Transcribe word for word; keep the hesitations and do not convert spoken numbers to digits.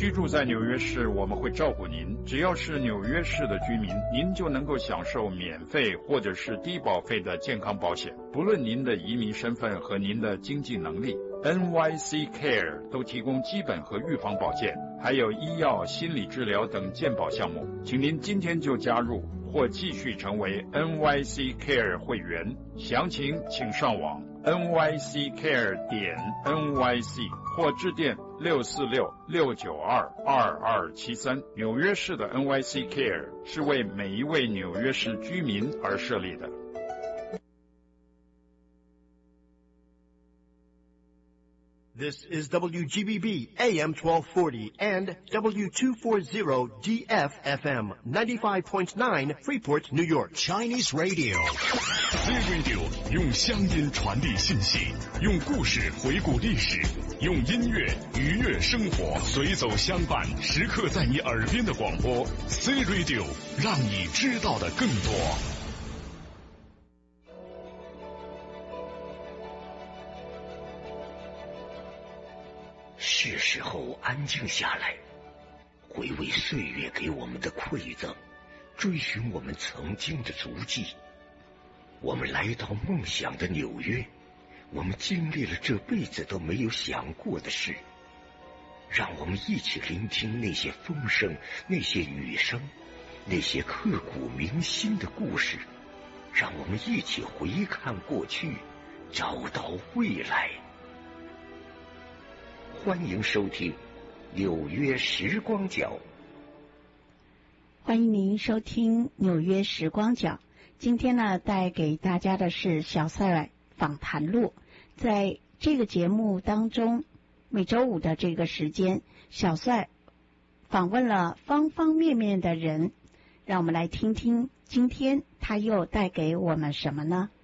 居住在纽约市，我们会照顾您。只要是纽约市的居民，您就能够享受免费或者是低保费的健康保险，不论您的移民身份和您的经济能力。N Y C Care 都提供基本和预防保健，还有医药、心理治疗等健保项目。请您今天就加入或继续成为 N Y C Care 会员，详情请上网 N Y C Care 点 N Y C 或致电六四六六九二二二七三。纽约市的 N Y C Care 是为每一位纽约市居民而设立的。 This is W G B B A M twelve forty and W two forty D F F M ninety-five point nine Freeport, New York. Chinese Radio. C Radio 用乡音传递信息，用故事回顾历史，用音乐愉悦生活，随走相伴，时刻在你耳边的广播。C Radio 让你知道的更多。 是时候安静下来，回味岁月给我们的馈赠，追寻我们曾经的足迹。我们来到梦想的纽约，我们经历了这辈子都没有想过的事。让我们一起聆听那些风声，那些雨声，那些刻骨铭心的故事。让我们一起回看过去，找到未来。欢迎收听纽约时光角。 欢迎您收听纽约时光角。今天呢，带给大家的是小赛访谈录。在这个节目当中，每周五的这个时间，小赛访问了方方面面的人，让我们来听听今天他又带给我们什么呢？